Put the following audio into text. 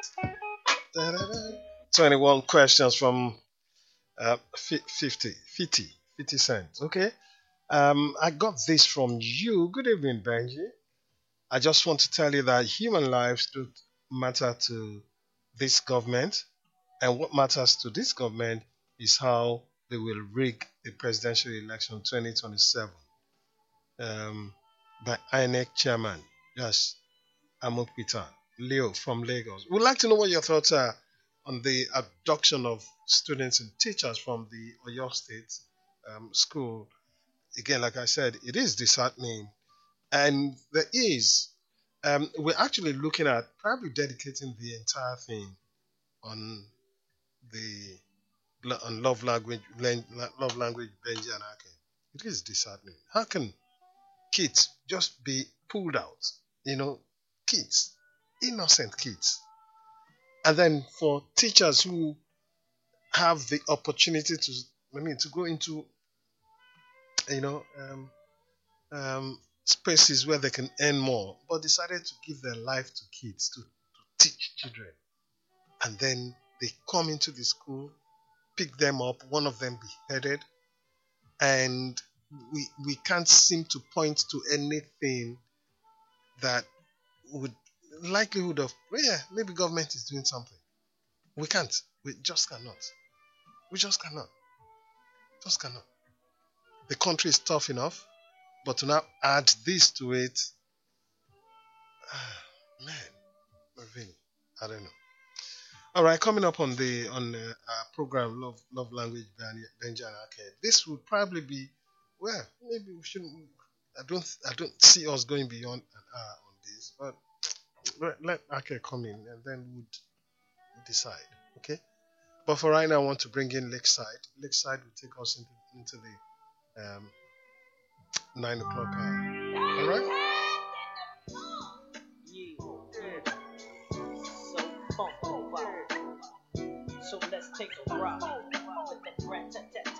Da-da-da. 21 questions from 50 cents. Okay. I got this from you. Good evening, Benji. I just want to tell you that human lives don't matter to this government, and what matters to this government is how they will rig the presidential election 2027 um, by INEC chairman. Yes, Amokpita, Leo from Lagos. We'd like to know what your thoughts are on the abduction of students and teachers from the Oyo State school. Again, like I said, it is disheartening, and there is. We're actually looking at probably dedicating the entire thing on the on love language, Benji and Ake. It is disheartening. How can kids just be pulled out? You know, kids, innocent kids, and then for teachers who have the opportunity to, to go into, you know, spaces where they can earn more, but decided to give their life to kids to teach children, and then they come into the school, pick them up, one of them beheaded, and we can't seem to point to anything that would likelihood of, well, yeah, maybe government is doing something. We can't. We just cannot. We just cannot. Just cannot. The country is tough enough, but to now add this to it, man, Marvin, I don't know. All right, coming up on the program Love Language Benja and Arcade. This would probably be, well, maybe we shouldn't. I don't see us going beyond an hour on this, but let Arcade come in and then we'd decide. Okay. But for right now, I want to bring in Lakeside. Lakeside will take us into the 9 o'clock hour. All right. So let's take a ride with the rat tat tat